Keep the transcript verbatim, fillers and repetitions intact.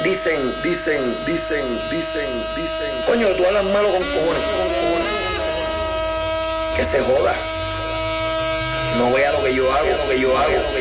Dicen, dicen, dicen, dicen, dicen. Coño, tú hablas malo con cojones. Que se joda. No vea lo que yo hago, lo que yo hago.